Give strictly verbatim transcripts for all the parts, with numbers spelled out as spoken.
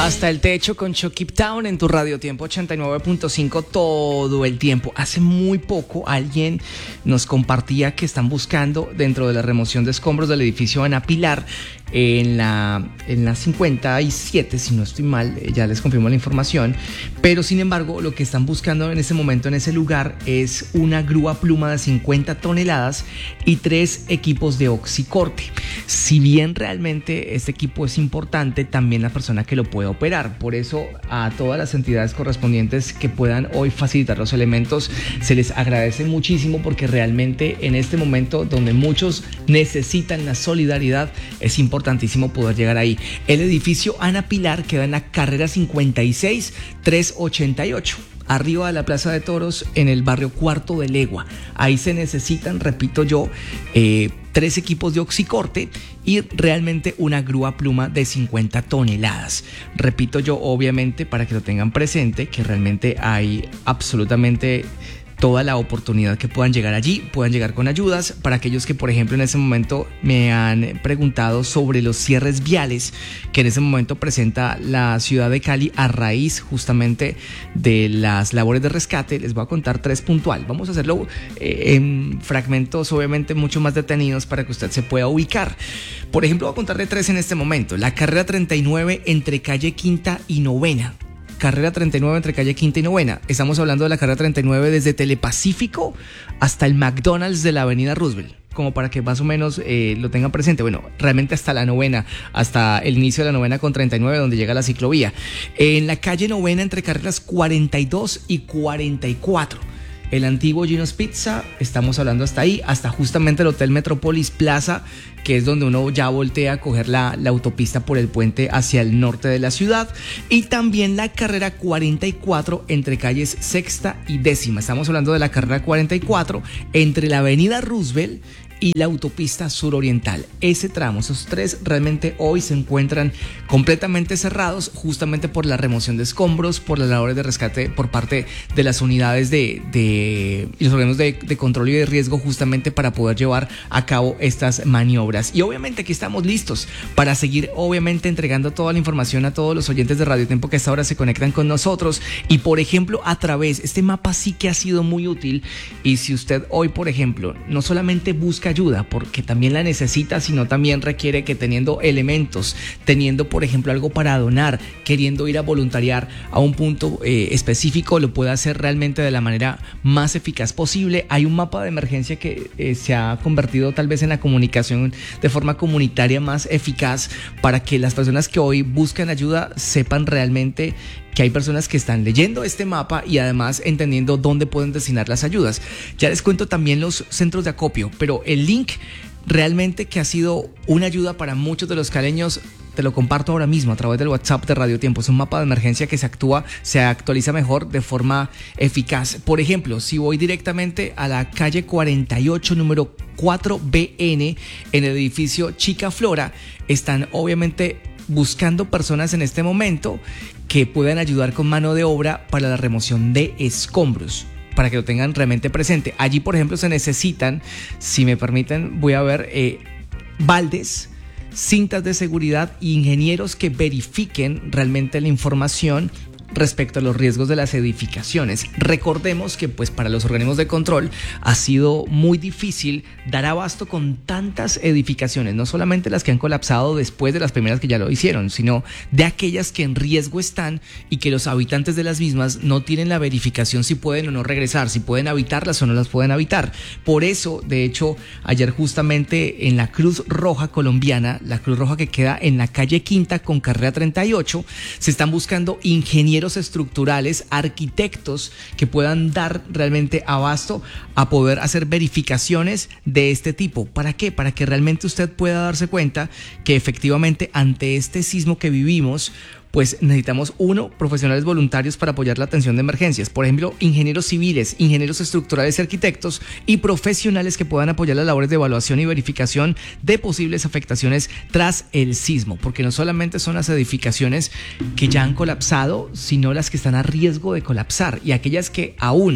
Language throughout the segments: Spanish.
Hasta el techo con Chucky Town en tu Radio Tiempo ochenta y nueve punto cinco todo el tiempo. Hace muy poco alguien nos compartía que están buscando dentro de la remoción de escombros del edificio Ana Pilar en la, en la cincuenta y siete, si no estoy mal, ya les confirmo la información, pero sin embargo lo que están buscando en ese momento en ese lugar es una grúa pluma de cincuenta toneladas y tres equipos de oxicorte. Si bien realmente este equipo es importante, también la persona que lo puede operar, por eso a todas las entidades correspondientes que puedan hoy facilitar los elementos se les agradece muchísimo, porque realmente en este momento donde muchos necesitan la solidaridad es importante importantísimo poder llegar ahí. El edificio Ana Pilar queda en la carrera cincuenta y seis, trescientos ochenta y ocho. Arriba de la Plaza de Toros, en el barrio Cuarto de Legua. Ahí se necesitan, repito yo, eh, tres equipos de oxicorte y realmente una grúa pluma de cincuenta toneladas. Repito yo, obviamente, para que lo tengan presente, que realmente hay absolutamente toda la oportunidad que puedan llegar allí, puedan llegar con ayudas. Para aquellos que, por ejemplo, en ese momento me han preguntado sobre los cierres viales que en ese momento presenta la ciudad de Cali a raíz justamente de las labores de rescate, les voy a contar tres puntual. Vamos a hacerlo eh, en fragmentos obviamente mucho más detenidos para que usted se pueda ubicar. Por ejemplo, voy a contar de tres en este momento. La carrera treinta y nueve entre calle Quinta y Novena. Carrera treinta y nueve entre calle Quinta y Novena. Estamos hablando de la carrera treinta y nueve desde Telepacífico hasta el McDonald's de la avenida Roosevelt, como para que más o menos eh, lo tengan presente. Bueno, realmente hasta la novena, hasta el inicio de la novena con treinta y nueve, donde llega la ciclovía. En la calle Novena entre carreras cuarenta y dos y cuarenta y cuatro. El antiguo Gino's Pizza, estamos hablando hasta ahí, hasta justamente el Hotel Metropolis Plaza, que es donde uno ya voltea a coger la, la autopista por el puente hacia el norte de la ciudad. Y también la carrera cuarenta y cuatro entre calles Sexta y Décima. Estamos hablando de la carrera cuarenta y cuatro entre la avenida Roosevelt y la autopista suroriental. Ese tramo, esos tres realmente hoy se encuentran completamente cerrados justamente por la remoción de escombros, por las labores de rescate por parte de las unidades de, de y los organismos de, de control y de riesgo, justamente para poder llevar a cabo estas maniobras. Y obviamente aquí estamos listos para seguir obviamente entregando toda la información a todos los oyentes de Radio Tiempo que a esta hora se conectan con nosotros. Y por ejemplo, a través, este mapa sí que ha sido muy útil, y si usted hoy, por ejemplo, no solamente busca ayuda, porque también la necesita, sino también requiere que teniendo elementos, teniendo por ejemplo algo para donar, queriendo ir a voluntariar a un punto eh, específico, lo pueda hacer realmente de la manera más eficaz posible. Hay un mapa de emergencia que eh, se ha convertido tal vez en la comunicación de forma comunitaria más eficaz, para que las personas que hoy buscan ayuda sepan realmente que hay personas que están leyendo este mapa y además entendiendo dónde pueden destinar las ayudas. Ya les cuento también los centros de acopio, pero el link realmente que ha sido una ayuda para muchos de los caleños, te lo comparto ahora mismo a través del WhatsApp de Radio Tiempo. Es un mapa de emergencia que se actúa, se actualiza mejor de forma eficaz. Por ejemplo, si voy directamente a la calle cuarenta y ocho, número cuatro B N, en el edificio Chica Flora, están obviamente buscando personas en este momento que puedan ayudar con mano de obra para la remoción de escombros, para que lo tengan realmente presente. Allí, por ejemplo, se necesitan, si me permiten, voy a ver, eh, baldes, cintas de seguridad e ingenieros que verifiquen realmente la información respecto a los riesgos de las edificaciones. Recordemos que pues para los organismos de control ha sido muy difícil dar abasto con tantas edificaciones, no solamente las que han colapsado después de las primeras que ya lo hicieron, sino de aquellas que en riesgo están y que los habitantes de las mismas no tienen la verificación si pueden o no regresar, si pueden habitarlas o no las pueden habitar. Por eso, de hecho, ayer justamente en la Cruz Roja colombiana, la Cruz Roja que queda en la calle Quinta con carrera treinta y ocho, se están buscando ingenieros estructurales, arquitectos que puedan dar realmente abasto a poder hacer verificaciones de este tipo. ¿Para qué? Para que realmente usted pueda darse cuenta que efectivamente ante este sismo que vivimos, pues necesitamos, uno, profesionales voluntarios para apoyar la atención de emergencias. Por ejemplo, ingenieros civiles, ingenieros estructurales y arquitectos, y profesionales que puedan apoyar las labores de evaluación y verificación de posibles afectaciones tras el sismo. Porque no solamente son las edificaciones que ya han colapsado, sino las que están a riesgo de colapsar y aquellas que aún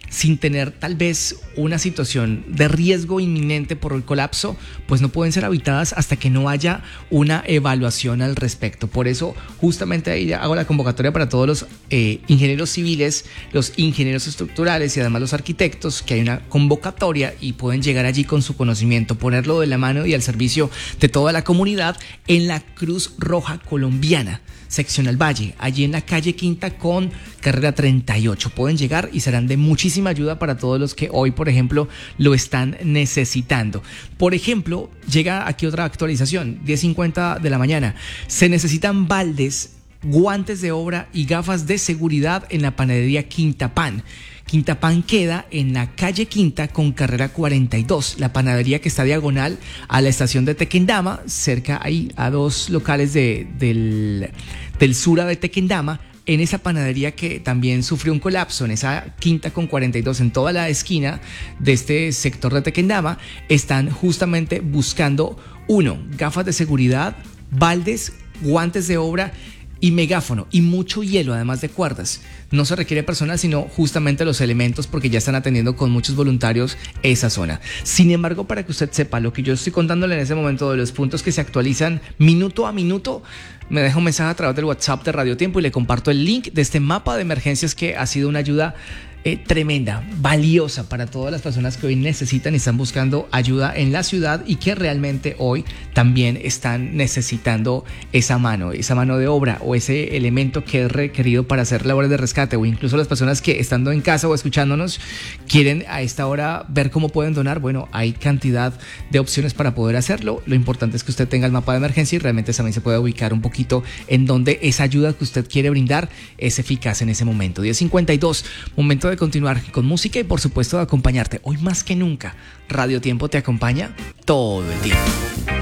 sin tener tal vez una situación de riesgo inminente por el colapso, pues no pueden ser habitadas hasta que no haya una evaluación al respecto. Por eso justamente ahí hago la convocatoria para todos los eh, ingenieros civiles, los ingenieros estructurales y además los arquitectos, que hay una convocatoria y pueden llegar allí con su conocimiento, ponerlo de la mano y al servicio de toda la comunidad en la Cruz Roja Colombiana, seccional Valle, allí en la calle Quinta con carrera treinta y ocho. Pueden llegar y serán de muchísima ayuda para todos los que hoy, por ejemplo, lo están necesitando. Por ejemplo, llega aquí otra actualización, diez cincuenta de la mañana. Se necesitan baldes, guantes de obra y gafas de seguridad en la panadería Quinta Pan. Quinta Pan queda en la calle Quinta con carrera cuarenta y dos, la panadería que está diagonal a la estación de Tequendama, cerca ahí a dos locales de, del, del Sura de Tequendama. En esa panadería que también sufrió un colapso, en esa Quinta con cuarenta y dos, en toda la esquina de este sector de Tequendama, están justamente buscando, uno, gafas de seguridad, baldes, guantes de obra y megáfono y mucho hielo, además de cuerdas. No se requiere personal, sino justamente los elementos, porque ya están atendiendo con muchos voluntarios esa zona. Sin embargo, para que usted sepa lo que yo estoy contándole en ese momento de los puntos que se actualizan minuto a minuto, me deja un mensaje a través del WhatsApp de Radio Tiempo y le comparto el link de este mapa de emergencias que ha sido una ayuda Eh, tremenda, valiosa para todas las personas que hoy necesitan y están buscando ayuda en la ciudad y que realmente hoy también están necesitando esa mano, esa mano de obra o ese elemento que es requerido para hacer labores de rescate, o incluso las personas que estando en casa o escuchándonos quieren a esta hora ver cómo pueden donar. Bueno, hay cantidad de opciones para poder hacerlo. Lo importante es que usted tenga el mapa de emergencia y realmente también se pueda ubicar un poquito en donde esa ayuda que usted quiere brindar es eficaz en ese momento. diez cincuenta y dos, momento de continuar con música y por supuesto de acompañarte. Hoy más que nunca, Radio Tiempo te acompaña todo el tiempo.